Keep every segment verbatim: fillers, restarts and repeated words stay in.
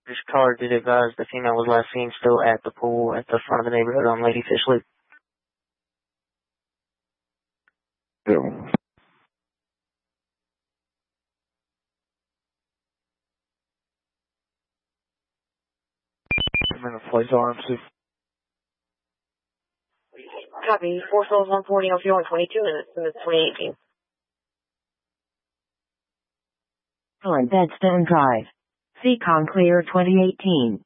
This caller did advise the female was last seen still at the pool at the front of the neighborhood on Ladyfish Loop. Yeah. I'm in a place R M C. Copy. Four souls, one forty on fuel in twenty-two minutes, and it's twenty eighteen. On Bedstone Drive. Seacon Clear twenty eighteen.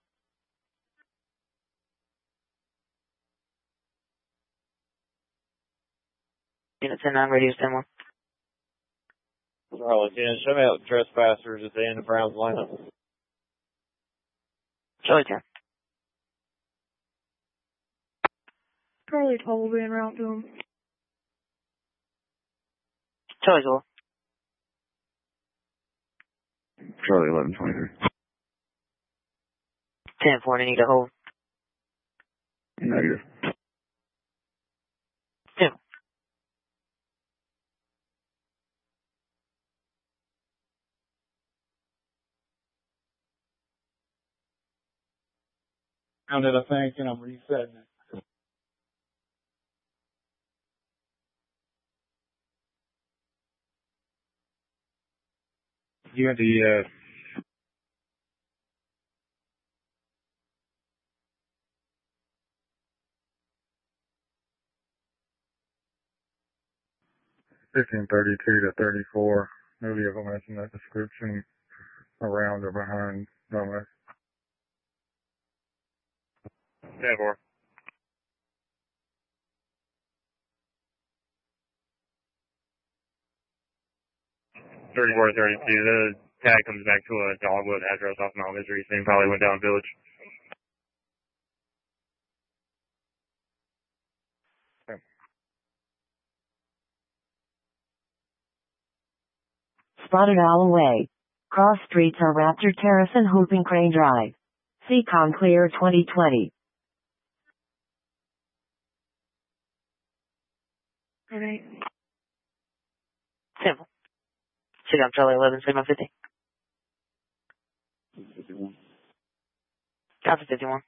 Unit ten nine, radius ten one. Charlie ten, show me out the trespassers at the end of Brown's lineup. Charlie ten. Charlie twelve will be en route to him. Charlie twelve. Charlie eleven twenty-three. ten four, I need to hold. Negative. two. Found it, I think, and I'm resetting it. You had the, uh, fifteen thirty-two to thirty-four. No vehicle mentioned that description around or behind Dominic. ten four. thirty-four thirty-two. The tag comes back to a Dogwood address off Mount Misery. Same probably went down Village. Spotted Owl Way. Cross streets are Raptor Terrace and Hooping Crane Drive. Seacon Clear twenty twenty. Alright. Simple. Sit down, Charlie eleven, Sigma fifty. fifty-one. Copy fifty-one.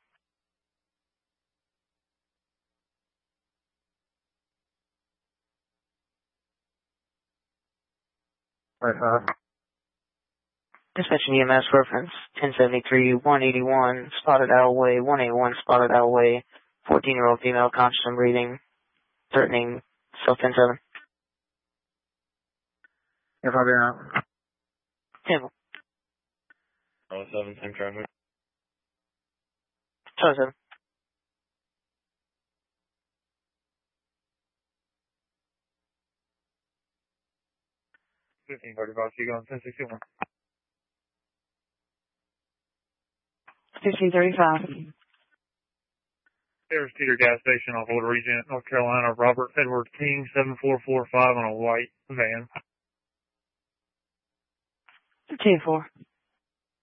right, uh, Dispatching E M S reference ten seventy-three, one eighty-one, Spotted Owl Way, one eighty-one, Spotted Owl Way, fourteen-year-old female, conscious and breathing, threatening, self ten seven. if I've been out. Simple. oh seven, same traffic. Charlie seven. fifteen thirty-five, you going ten sixty-one. fifteen thirty-five. There's Cedar Gas Station off Old Regent, North Carolina. Robert Edward King, seven four four five on a white van. ten four.